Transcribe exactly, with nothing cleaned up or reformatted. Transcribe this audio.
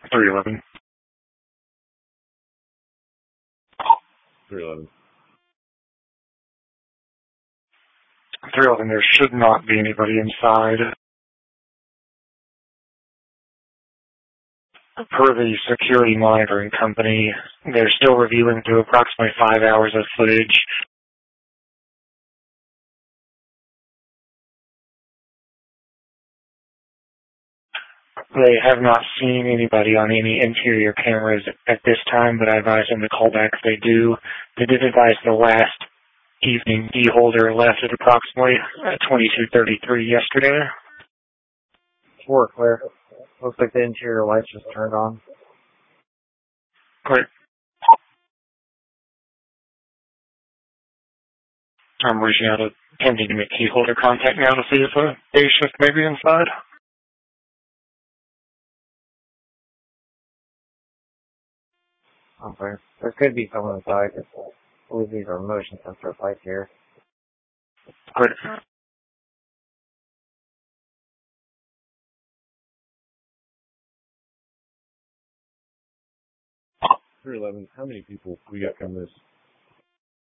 three eleven. three eleven. three eleven, there should not be anybody inside. Per the security monitoring company, they're still reviewing through approximately five hours of footage. They have not seen anybody on any interior cameras at this time, but I advise them to call back if they do. They did advise the last evening key holder left at approximately twenty-two thirty-three yesterday. Four clear. Looks like the interior lights just turned on. Great. I'm reaching out, attempting to make key holder contact now to see if a day shift may be inside. I'm sorry. There could be someone inside. I believe these are motion sensor lights here. Great. three eleven, how many people we got coming this